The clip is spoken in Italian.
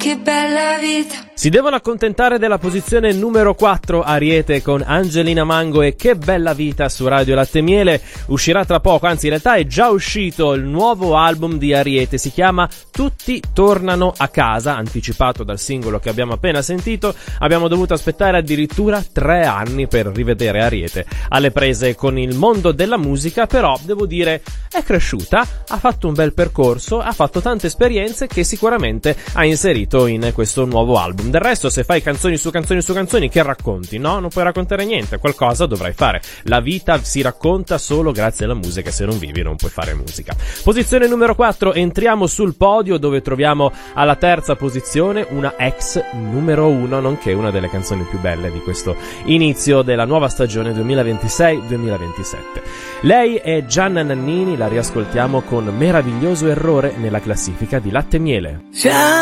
che bella vita. Si devono accontentare della posizione numero 4 Ariete con Angelina Mango e Che bella vita su Radio Latte e Miele. Uscirà tra poco, anzi in realtà è già uscito il nuovo album di Ariete, si chiama Tutti tornano a casa, anticipato dal singolo che abbiamo appena sentito. Abbiamo dovuto aspettare addirittura 3 anni per rivedere Ariete alle prese con il mondo della musica, però devo dire è cresciuta, ha fatto un bel percorso, ha fatto tante esperienze che sicuramente ha inserito in questo nuovo album. Del resto, se fai canzoni su canzoni su canzoni, che racconti? No, non puoi raccontare niente, qualcosa dovrai fare. La vita si racconta solo grazie alla musica, se non vivi non puoi fare musica. Posizione numero 4, entriamo sul podio dove troviamo alla terza posizione una ex numero 1, nonché una delle canzoni più belle di questo inizio della nuova stagione 2026-2027. Lei è Gianna Nannini, la riascoltiamo con Meraviglioso errore nella classifica di Latte e Miele.